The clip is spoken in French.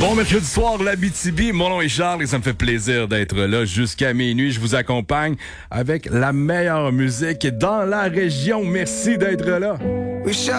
Bon mercredi soir, l'Abitibi. Mon nom est Charles et ça me fait plaisir d'être là jusqu'à minuit. Je vous accompagne avec la meilleure musique dans la région. Merci d'être là.